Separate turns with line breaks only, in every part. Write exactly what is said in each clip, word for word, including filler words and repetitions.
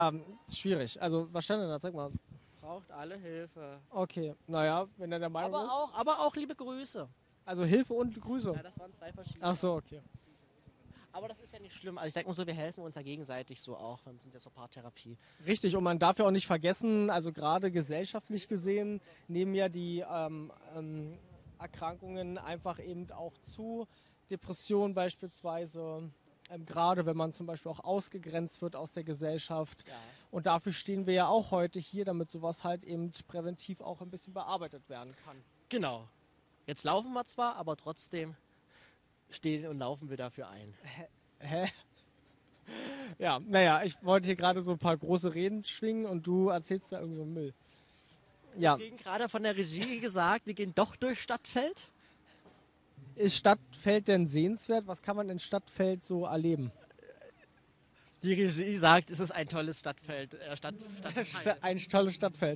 Ähm, schwierig. Also, was stand denn da? Sag mal.
Braucht alle Hilfe.
Okay, naja, wenn er der Meinung
Aber
ist.
auch, aber auch liebe Grüße.
Also Hilfe und Grüße.
Ja, das waren zwei verschiedene.
Ach so, okay.
Aber das ist ja nicht schlimm. Also ich sag mal so, wir helfen uns ja gegenseitig so auch. Wir sind ja so Paartherapie.
Richtig, und man darf ja auch nicht vergessen, also gerade gesellschaftlich gesehen nehmen ja die ähm, ähm, Erkrankungen einfach eben auch zu. Depression beispielsweise, ähm, gerade wenn man zum Beispiel auch ausgegrenzt wird aus der Gesellschaft.
Ja.
Und dafür stehen wir ja auch heute hier, damit sowas halt eben präventiv auch ein bisschen bearbeitet werden kann.
Genau. Jetzt laufen wir zwar, aber trotzdem stehen und laufen wir dafür ein.
Hä? Ja, naja, ich wollte hier gerade so ein paar große Reden schwingen und du erzählst da irgend so Müll. Ja.
Wir kriegen gerade von der Regie gesagt, wir gehen doch durch Stadtfeld.
Ist Stadtfeld denn sehenswert? Was kann man in Stadtfeld so erleben?
Die Regie sagt, es ist ein tolles Stadtfeld. Äh, Stadt, Stadtteil.
Ein tolles Stadtfeld.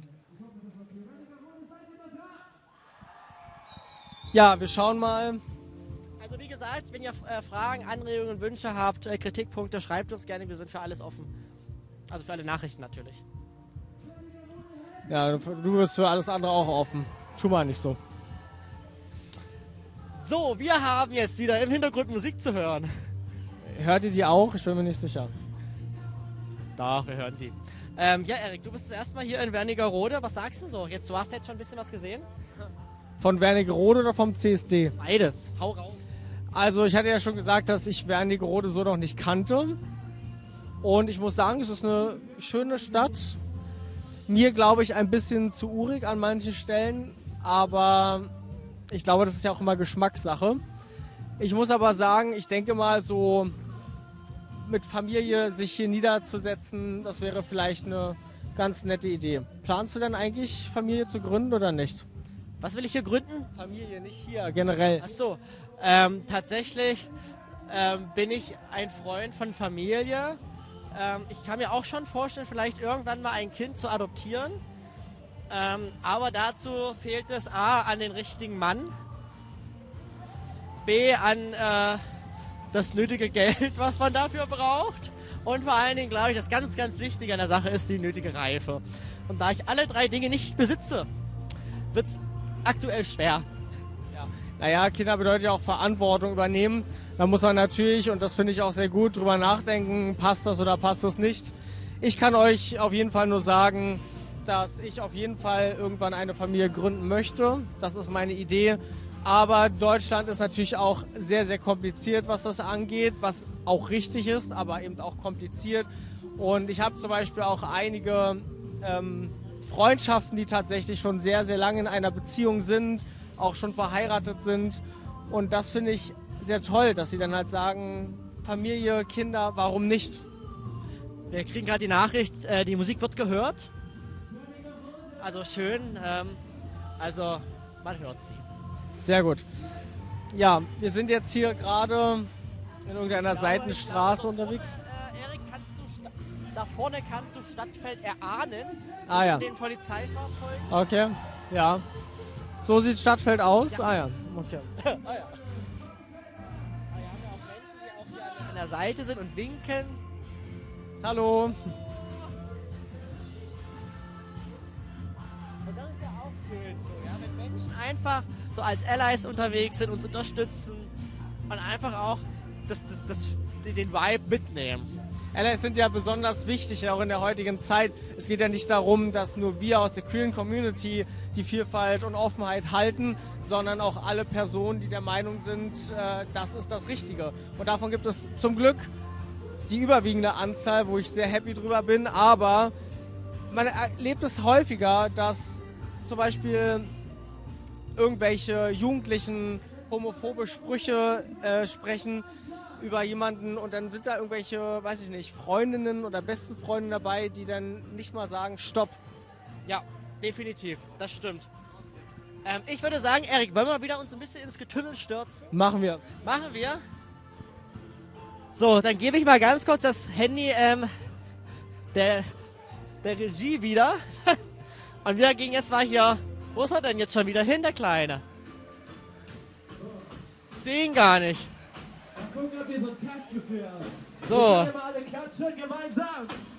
Ja, wir schauen mal.
Also wie gesagt, wenn ihr äh, Fragen, Anregungen, Wünsche habt, äh, Kritikpunkte, schreibt uns gerne, wir sind für alles offen. Also für alle Nachrichten natürlich.
Ja, du wirst für alles andere auch offen. Tu mal nicht so.
So, wir haben jetzt wieder im Hintergrund Musik zu hören.
Hört ihr die auch? Ich bin mir nicht sicher.
Doch, wir hören die. Ähm, ja, Erik, du bist das erste Mal hier in Wernigerode. Was sagst du so? Jetzt, du hast jetzt schon ein bisschen was gesehen?
Von Wernigerode oder vom C S D?
Beides. Hau raus.
Also ich hatte ja schon gesagt, dass ich Wernigerode so noch nicht kannte. Und ich muss sagen, es ist eine schöne Stadt. Mir, glaube ich, ein bisschen zu urig an manchen Stellen. Aber ich glaube, das ist ja auch immer Geschmackssache. Ich muss aber sagen, ich denke mal so mit Familie sich hier niederzusetzen, das wäre vielleicht eine ganz nette Idee. Planst du denn eigentlich Familie zu gründen oder nicht?
Was will ich hier gründen?
Familie, nicht hier, generell.
Ach so, ähm, tatsächlich ähm, bin ich ein Freund von Familie. Ähm, ich kann mir auch schon vorstellen, vielleicht irgendwann mal ein Kind zu adoptieren. Ähm, aber dazu fehlt es A, an den richtigen Mann, B, an äh, das nötige Geld, was man dafür braucht. Und vor allen Dingen, glaube ich, das ganz, ganz Wichtige an der Sache ist die nötige Reife. Und da ich alle drei Dinge nicht besitze, wird es aktuell schwer.
Ja. Naja, Kinder bedeutet ja auch Verantwortung übernehmen. Da muss man natürlich, und das finde ich auch sehr gut, drüber nachdenken, passt das oder passt das nicht. Ich kann euch auf jeden Fall nur sagen, dass ich auf jeden Fall irgendwann eine Familie gründen möchte. Das ist meine Idee. Aber Deutschland ist natürlich auch sehr, sehr kompliziert, was das angeht, was auch richtig ist, aber eben auch kompliziert. Und ich habe zum Beispiel auch einige ähm, Freundschaften, die tatsächlich schon sehr, sehr lange in einer Beziehung sind, auch schon verheiratet sind. Und das finde ich sehr toll, dass sie dann halt sagen, Familie, Kinder, warum nicht?
Wir kriegen gerade die Nachricht, äh, die Musik wird gehört. Also schön, ähm, also man hört sie.
Sehr gut. Ja, wir sind jetzt hier gerade in irgendeiner glaube, Seitenstraße glaube, unterwegs.
Vorne, äh, Erik, kannst du da vorne kannst du Stadtfeld erahnen.
Ah ja.
Den Polizeifahrzeugen.
Okay, ja. So sieht Stadtfeld aus?
Ja.
Ah ja, okay.
ah, ja. Wir haben ja auch Menschen, die auch hier an der Seite sind und winken.
Hallo.
Und das ist ja auch schön so, ja, wenn Menschen einfach so als Allies unterwegs sind, uns unterstützen und einfach auch das, das, das, den Vibe mitnehmen.
Allies sind ja besonders wichtig, auch in der heutigen Zeit. Es geht ja nicht darum, dass nur wir aus der queeren Community die Vielfalt und Offenheit halten, sondern auch alle Personen, die der Meinung sind, äh, das ist das Richtige. Und davon gibt es zum Glück die überwiegende Anzahl, wo ich sehr happy drüber bin. Aber man erlebt es häufiger, dass zum Beispiel irgendwelche Jugendlichen homophobe Sprüche äh, sprechen über jemanden und dann sind da irgendwelche, weiß ich nicht, Freundinnen oder besten Freundinnen dabei, die dann nicht mal sagen, stopp.
Ja, definitiv, das stimmt. Ähm, ich würde sagen, Erik, wollen wir wieder uns ein bisschen ins Getümmel stürzen?
Machen wir.
Machen wir. So, dann gebe ich mal ganz kurz das Handy ähm, der, der Regie wieder. Und wir gehen jetzt mal hier. Wo ist er denn jetzt schon wieder hin, der Kleine? Ich sehe ihn gar nicht.
Gucken, ob ihr so einen Takt geführt habt.
So.
Wir können alle klatschen gemeinsam.